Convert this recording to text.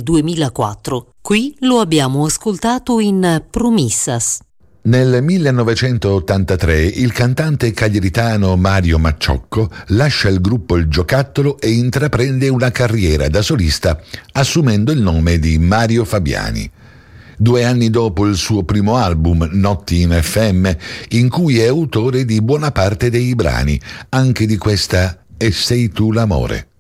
2004. Qui lo abbiamo ascoltato in Promissas. Nel 1983 il cantante cagliaritano Mario Macciocco lascia il gruppo Il Giocattolo e intraprende una carriera da solista assumendo il nome di Mario Fabiani. 2 anni dopo il suo primo album, Notti in FM, in cui è autore di buona parte dei brani, anche di questa E sei tu l'amore.